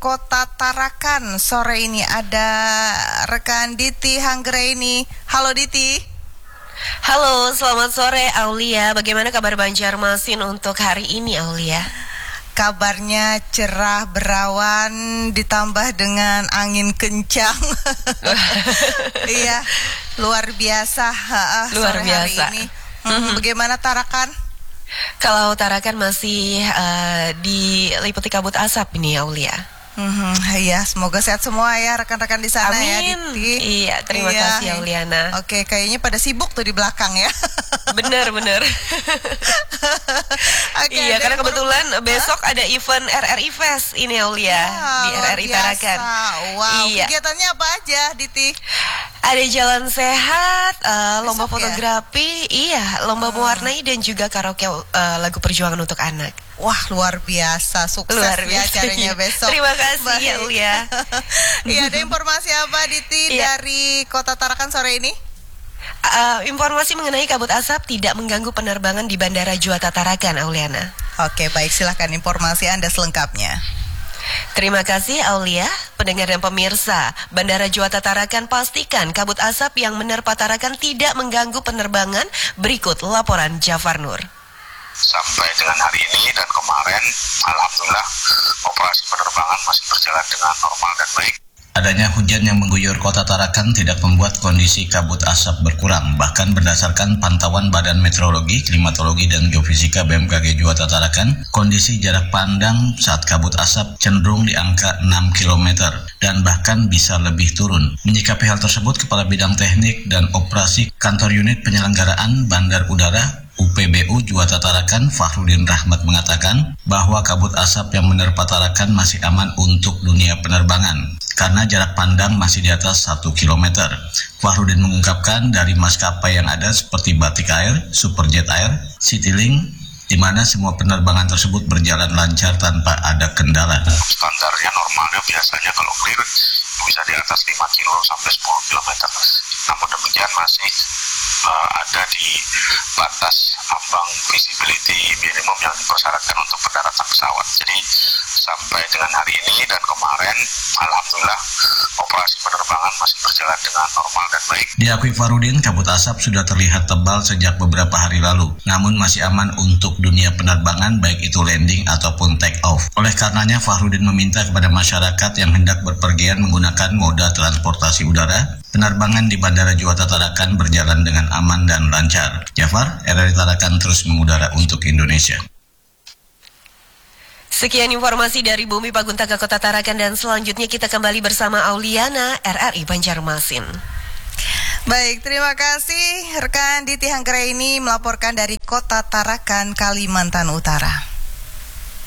Kota Tarakan. Sore ini ada rekan Diti Hanggraini. Halo Diti. Halo, selamat sore Aulia. Bagaimana kabar Banjarmasin untuk hari ini Aulia? Kabarnya cerah berawan ditambah dengan angin kencang. Iya, luar biasa. Luar sore biasa. Hari ini. Bagaimana Tarakan? Kalau Tarakan masih diliputi kabut asap ini Aulia. Iya, semoga sehat semua ya rekan-rekan di sana. Amin. Ya Diti. Iya, terima kasih Auliana. Oke, kayaknya pada sibuk tuh di belakang ya. Bener. Iya, karena kebetulan besok ada event RRI Fest ini Aulia di RRI Tarakan. Wow, iya. Kegiatannya apa aja Diti? Ada jalan sehat, lomba Besok ya? fotografi, lomba mewarnai dan juga karaoke lagu perjuangan untuk anak. Wah, luar biasa, sukses Luar ya biasa, acaranya besok. Terima kasih Baik. ya Ulia. Iya, ada informasi apa Diti dari Kota Tarakan sore ini? Informasi mengenai kabut asap tidak mengganggu penerbangan di Bandara Juanda Tarakan, Auliana. Oke, baik, silahkan informasi Anda selengkapnya. Terima kasih Aulia, pendengar dan pemirsa. Bandara Juanda Tarakan pastikan kabut asap yang menerpa Tarakan tidak mengganggu penerbangan. Berikut laporan Jafar Nur. Sampai dengan hari ini dan kemarin, alhamdulillah operasi penerbangan masih berjalan dengan normal dan baik. Adanya hujan yang mengguyur kota Tarakan tidak membuat kondisi kabut asap berkurang. Bahkan berdasarkan pantauan Badan Meteorologi, Klimatologi, dan Geofisika BMKG Juanda Tarakan, kondisi jarak pandang saat kabut asap cenderung di angka 6 km dan bahkan bisa lebih turun. Menyikapi hal tersebut, Kepala Bidang Teknik dan Operasi Kantor Unit Penyelenggaraan Bandar Udara UPBU Juanda Tarakan, Fahrudin Rahmat, mengatakan bahwa kabut asap yang menerpa Tarakan masih aman untuk dunia penerbangan karena jarak pandang masih di atas 1 km. Fahrudin mengungkapkan dari maskapai yang ada seperti Batik Air, Superjet Air, Citylink, di mana semua penerbangan tersebut berjalan lancar tanpa ada kendala. Standarnya normalnya biasanya kalau clear bisa di atas 5 kilo sampai 10 km. Namun demikian masih ada di batas ambang visibility minimum yang dipersyaratkan untuk pendaratan pesawat. Jadi sampai dengan hari ini dan kemarin, alhamdulillah operasi penerbangan masih berjalan dengan normal dan baik. Diakui Fahrudin, kabut asap sudah terlihat tebal sejak beberapa hari lalu, namun masih aman untuk dunia penerbangan baik itu landing ataupun take off. Oleh karenanya, Fahrudin meminta kepada masyarakat yang hendak berpergian menggunakan moda transportasi udara, penerbangan di Bandara Juanda Tarakan berjalan dengan aman dan lancar. Jafar, RRI Tarakan terus mengudara untuk Indonesia. Sekian informasi dari Bumi Paguntaka Kota Tarakan dan selanjutnya kita kembali bersama Auliana, RRI Banjarmasin. Baik, terima kasih rekan Diti Hanggraini melaporkan dari Kota Tarakan, Kalimantan Utara.